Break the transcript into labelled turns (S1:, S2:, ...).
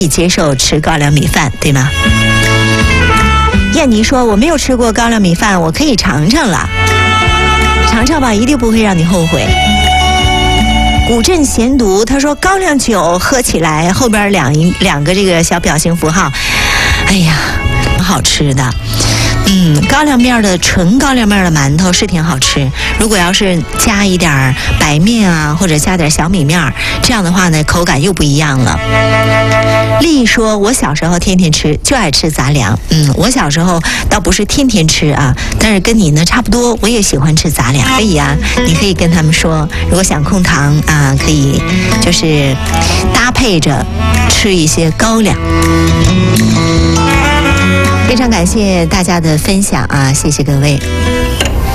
S1: 接受吃高粱米饭，对吗？燕妮说我没有吃过高粱米饭，我可以尝尝了，尝尝吧，一定不会让你后悔。古镇闲读他说高粱酒喝起来后边两个这个小表情符号，哎呀，好吃的。高粱面的纯高粱面的馒头是挺好吃，如果要是加一点白面啊，或者加点小米面，这样的话呢，口感又不一样了。丽说我小时候天天吃，就爱吃杂粮。我小时候倒不是天天吃啊，但是跟你呢差不多，我也喜欢吃杂粮。可以啊，你可以跟他们说，如果想控糖啊，可以就是搭配着吃一些高粱。非常感谢大家的分享啊，谢谢各位。